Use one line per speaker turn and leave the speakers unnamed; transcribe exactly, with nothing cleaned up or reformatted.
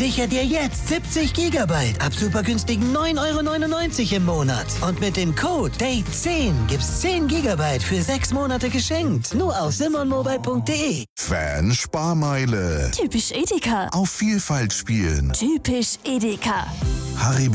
Sicher dir jetzt siebzig Gigabyte ab super günstigen neun Euro neunundneunzig im Monat. Und mit dem Code Date zehn gibt's zehn Gigabyte für sechs Monate geschenkt. Nur auf simonmobile punkt de.
Fan Sparmeile.
Typisch Edeka.
Auf Vielfalt spielen.
Typisch Edeka.
Haribo